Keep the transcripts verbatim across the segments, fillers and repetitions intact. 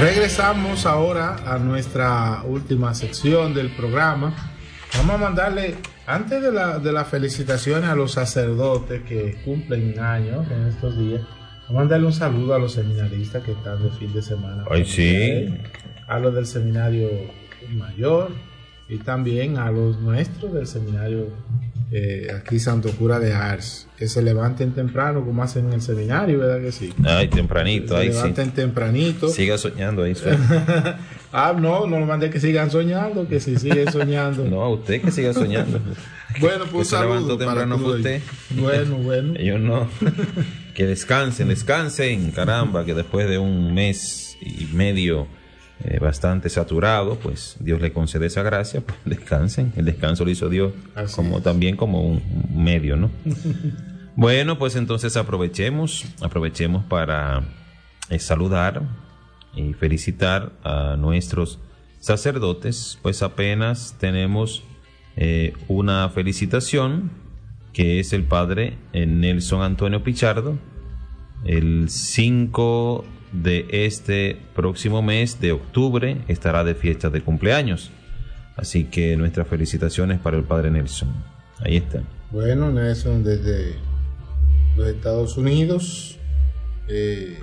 Regresamos ahora a nuestra última sección del programa. Vamos a mandarle, antes de, la, de las felicitaciones a los sacerdotes que cumplen años en estos días, vamos a mandarle un saludo a los seminaristas que están de fin de semana. Ay, sí. A los del seminario mayor y también a los nuestros del seminario eh, aquí Santo Cura de Ars, que se levanten temprano como hacen en el seminario, ¿verdad que sí? Ay, tempranito, se ahí levanten sí. tempranito. Siga soñando ahí. Ah, no, no lo mandé que sigan soñando, que si siguen soñando. No, a usted que siga soñando. Bueno, pues se levantó temprano fue usted. Bueno, bueno. Ellos no. Que descansen, descansen, caramba, que después de un mes y medio eh, bastante saturado, pues Dios le concede esa gracia, pues descansen. El descanso lo hizo Dios Así como es. también como un medio, ¿no? Bueno, pues entonces aprovechemos, aprovechemos para eh, saludar y felicitar a nuestros sacerdotes, pues apenas tenemos eh, una felicitación, que es el padre Nelson Antonio Pichardo. El cinco de este próximo mes de octubre estará de fiesta de cumpleaños, así que nuestras felicitaciones para el padre Nelson. Ahí está. Bueno, Nelson desde los Estados Unidos, eh,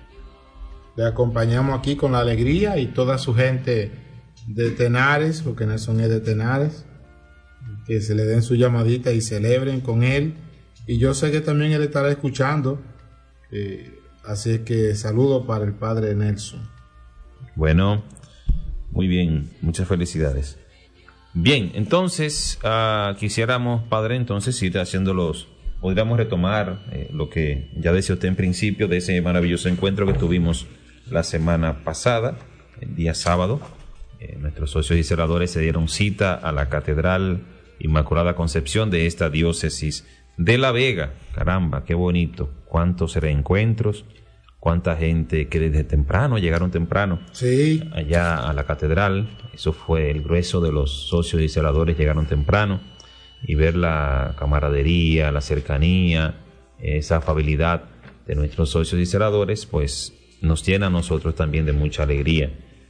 le acompañamos aquí con la alegría y toda su gente de Tenares, porque Nelson es de Tenares, que se le den su llamadita y celebren con él. Y yo sé que también él estará escuchando, eh, así que saludo para el padre Nelson. Bueno, muy bien, muchas felicidades. Bien, entonces uh, quisiéramos, padre, entonces ir haciendo los, podríamos retomar eh, lo que ya decía usted en principio de ese maravilloso encuentro que tuvimos la semana pasada, el día sábado. Eh, nuestros socios y celadores se dieron cita a la Catedral Inmaculada Concepción de esta diócesis de La Vega. Caramba, qué bonito, cuántos reencuentros, cuánta gente que desde temprano llegaron temprano sí. allá a la catedral. Eso fue el grueso de los socios y celadores, llegaron temprano, y ver la camaradería, la cercanía, esa afabilidad de nuestros socios y celadores, pues nos llena a nosotros también de mucha alegría,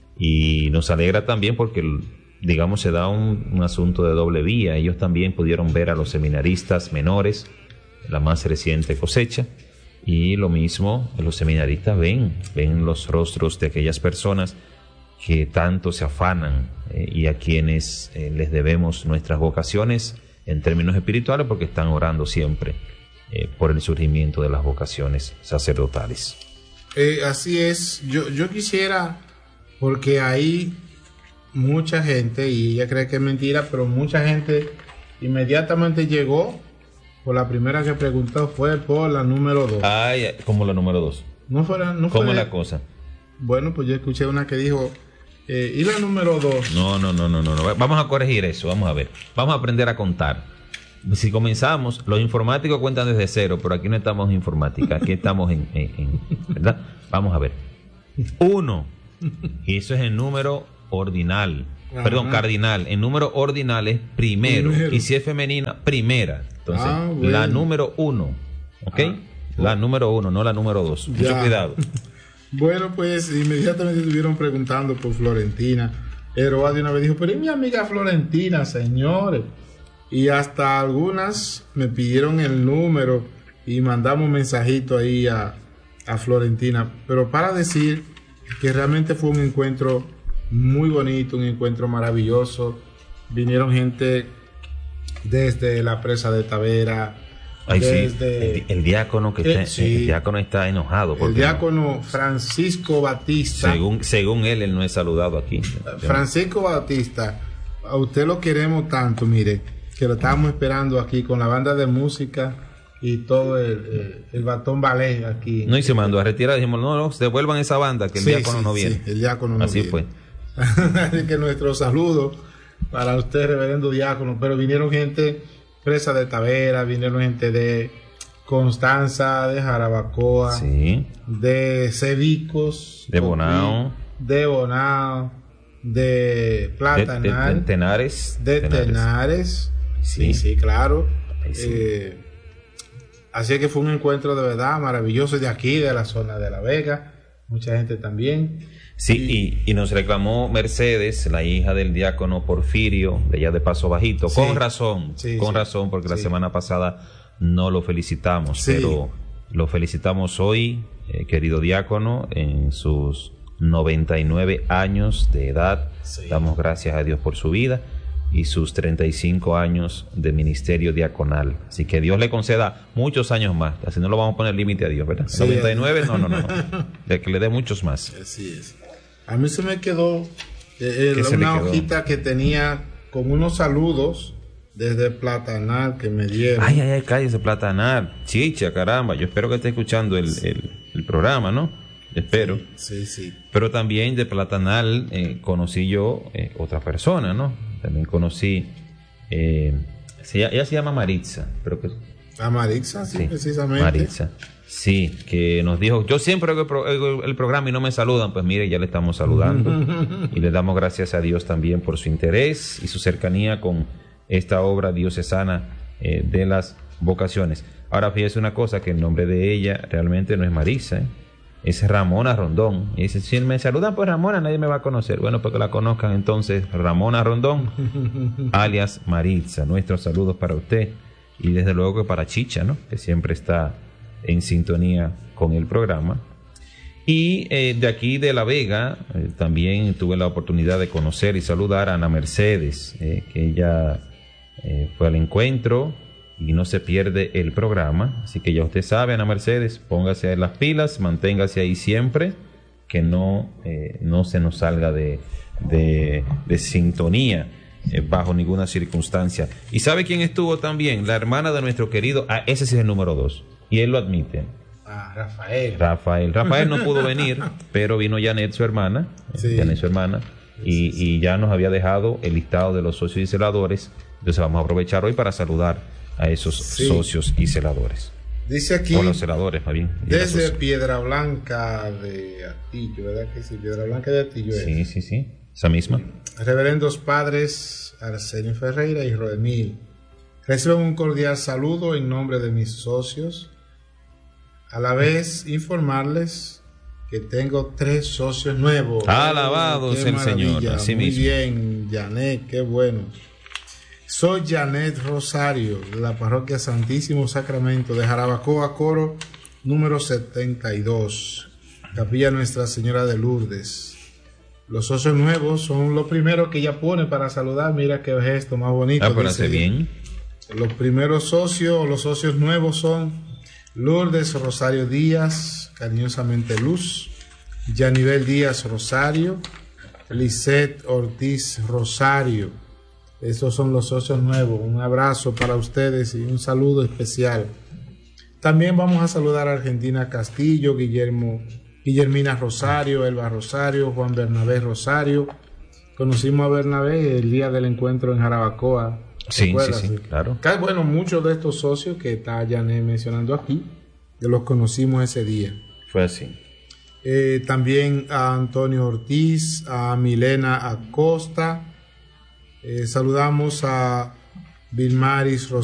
y nos alegra también porque, digamos, se da un, un asunto de doble vía. Ellos también pudieron ver a los seminaristas menores, la más reciente cosecha, y lo mismo los seminaristas ven, ven los rostros de aquellas personas que tanto se afanan eh, y a quienes eh, les debemos nuestras vocaciones en términos espirituales, porque están orando siempre eh, por el surgimiento de las vocaciones sacerdotales. Eh, así es, yo, yo quisiera, porque hay mucha gente, y ella cree que es mentira, pero mucha gente inmediatamente llegó por la primera que preguntó, fue por la número dos. Ay, ¿cómo la número dos? No fue la, no ¿Cómo fue es la cosa? Bueno, pues yo escuché una que dijo, eh, ¿y la número dos? No, no, no, no, no, no. Vamos a corregir eso, vamos a ver. Vamos a aprender a contar. Si comenzamos, los informáticos cuentan desde cero, pero aquí no estamos en informática, aquí estamos en, en, en ¿verdad? Vamos a ver. Uno. Y eso es el número ordinal. Ajá. Perdón, cardinal. El número ordinal es primero. primero. Y si es femenina, primera. Entonces, ah, bueno. La número uno. ¿Ok? Ah, la bueno. número uno, no la número dos. Ya. Mucho cuidado. Bueno, pues inmediatamente estuvieron preguntando por Florentina. Heroa de una vez dijo, pero ¿y mi amiga Florentina, señores? Y hasta algunas me pidieron el número y mandamos un mensajito ahí a, a Florentina. Pero para decir que realmente fue un encuentro muy bonito, un encuentro maravilloso. Vinieron gente desde la presa de Tavera. Ay, desde, sí. el, el diácono que eh, está, sí. el diácono está enojado. El diácono Francisco Batista. Según, según él, él no es saludado aquí. Francisco Batista, a usted lo queremos tanto, mire, que lo estábamos esperando aquí con la banda de música y todo el, el, el batón ballet aquí. No, y se mandó a retirar. Dijimos, no, no, devuelvan esa banda, que el sí, diácono sí, no viene. Sí, el diácono no Así viene. fue. Así que nuestro saludo para usted, reverendo diácono. Pero vinieron gente presa de Tavera, vinieron gente de Constanza, de Jarabacoa, sí. de Cebicos, de Bonao, de Bonao, de Platanal, de, de, de Tenares, de Tenares. Tenares. Sí, sí, sí, claro. Sí. Eh, así que fue un encuentro de verdad maravilloso de aquí, de la zona de La Vega. mucha gente también. Sí, y, y nos reclamó Mercedes, la hija del diácono Porfirio, de allá de Paso Bajito, sí, con razón, sí, con sí, razón, porque sí. La semana pasada no lo felicitamos, sí. Pero lo felicitamos hoy, eh, querido diácono, en sus noventa y nueve años de edad. Sí. Damos gracias a Dios por su vida y sus treinta y cinco años de ministerio diaconal. Así que Dios le conceda muchos años más. Así no lo vamos a poner límite a Dios, ¿verdad? Sí, noventa y nueve, no, no, no, no. De que le dé muchos más. Así es. A mí se me quedó eh, una hojita que tenía con unos saludos desde Platanal que me dieron. Ay, ay, ay, cállese, Platanal. Chicha, caramba. Yo espero que esté escuchando el, sí. el, el programa, ¿no? Espero. Sí, sí, sí. Pero también de Platanal eh, conocí yo eh, otra persona, ¿no? También conocí, eh, se, ella se llama Maritza, pero que... A Maritza, sí, sí, precisamente. Maritza. Sí, que nos dijo, yo siempre hago el, pro, el, el programa y no me saludan, pues mire, ya le estamos saludando y le damos gracias a Dios también por su interés y su cercanía con esta obra diocesana eh, de las vocaciones. Ahora fíjese una cosa, que el nombre de ella realmente no es Marisa, ¿eh? Es Ramona Rondón. Y dice, si me saludan por Ramona, nadie me va a conocer. Bueno, pues que la conozcan entonces, Ramona Rondón, alias Maritza. Nuestros saludos para usted y desde luego que para Chicha, ¿no? Que siempre está en sintonía con el programa. Y eh, de aquí de La Vega eh, también tuve la oportunidad de conocer y saludar a Ana Mercedes, eh, que ella eh, fue al encuentro y no se pierde el programa. Así que ya usted sabe, Ana Mercedes, póngase en las pilas, manténgase ahí siempre, que no, eh, no se nos salga de, de, de sintonía eh, bajo ninguna circunstancia. ¿Y sabe quién estuvo también? La hermana de nuestro querido, ah, ese sí es el número dos, y él lo admite. Ah, Rafael. Rafael. Rafael no pudo venir, pero vino Janet, su hermana, sí. Janet, su hermana, y, y ya nos había dejado el listado de los socios y celadores. Entonces vamos a aprovechar hoy para saludar a esos sí. socios y celadores. Dice aquí, o los celadores, más bien. Desde Piedra Blanca de Atillo, ¿verdad que sí? Piedra Blanca de Atillo es. Sí, sí, sí, esa misma. Reverendos padres Arsenio Ferreira y Rodemil, reciban un cordial saludo en nombre de mis socios. A la vez informarles que tengo tres socios nuevos. Alabado sea el Señor. Así Muy mismo. Bien, Janet, qué bueno. Soy Janet Rosario, de la parroquia Santísimo Sacramento de Jarabacoa, coro número setenta y dos, Capilla Nuestra Señora de Lourdes. Los socios nuevos son los primeros que ella pone para saludar. Mira qué gesto más bonito. Ah, pero hace bien. Los primeros socios o los socios nuevos son Lourdes Rosario Díaz, cariñosamente Luz, Yanivel Díaz Rosario, Lisette Ortiz Rosario. Estos son los socios nuevos. Un abrazo para ustedes y un saludo especial. También vamos a saludar a Argentina Castillo, Guillermo, Guillermina Rosario, Elba Rosario, Juan Bernabé Rosario. Conocimos a Bernabé el día del encuentro en Jarabacoa. Sí, sí, sí, claro. Bueno, muchos de estos socios que está Janet mencionando aquí, que los conocimos ese día. Fue así. Eh, también a Antonio Ortiz, a Milena Acosta. Eh, saludamos a Vilmaris Rosario.